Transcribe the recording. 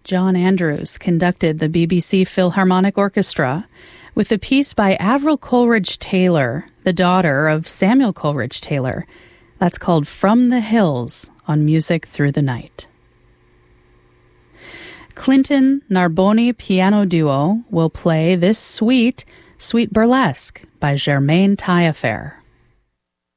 John Andrews conducted the BBC Philharmonic Orchestra with a piece by Avril Coleridge Taylor, the daughter of Samuel Coleridge Taylor. That's called From the Hills on Music Through the Night. Clinton Narboni Piano Duo will play this Suite Burlesque by Germaine Taillefer.